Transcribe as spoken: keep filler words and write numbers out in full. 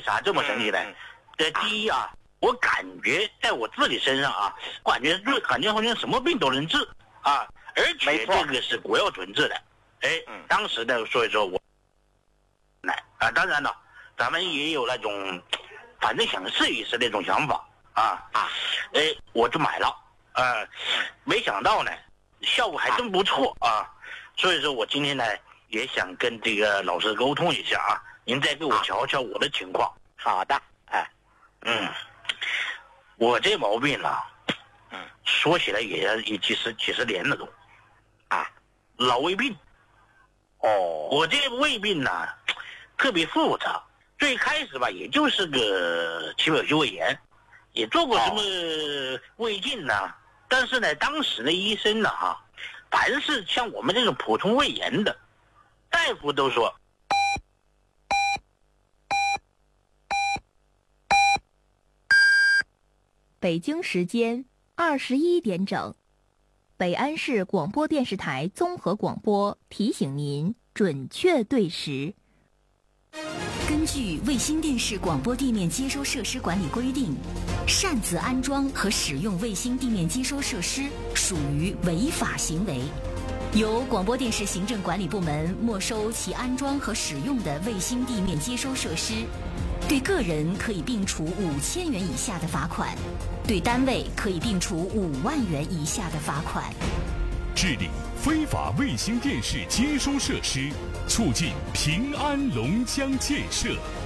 啥这么神奇呢？这第一啊，我感觉在我自己身上啊，我感觉就感觉好像什么病都能治啊，而且这个是国药准治的。哎，当时呢，所以说我来啊，当然了，咱们也有那种，反正想试一试那种想法啊啊，哎，我就买了啊，没想到呢，效果还真不错啊，所以说我今天呢也想跟这个老师沟通一下啊，您再给我瞧瞧我的情况。 好的，哎， 嗯，我这毛病呢，嗯，说起来也也几十几十年了都，啊，老胃病。 哦， 我这胃病呢，特别复杂。最开始吧，也就是个起表性胃炎，也做过什么胃镜呢、啊，但是呢，当时的医生呢，哈，凡是像我们这种普通胃炎的，大夫都说。 北京时间二十一点整，北安市广播电视台综合广播提醒您准确对时。 根据卫星电视广播地面接收设施管理规定，擅自安装和使用卫星地面接收设施属于违法行为，由广播电视行政管理部门没收其安装和使用的卫星地面接收设施，对个人可以并处五千元以下的罚款，对单位可以并处五万元以下的罚款。 治理非法卫星电视接收设施，促进平安龙江建设。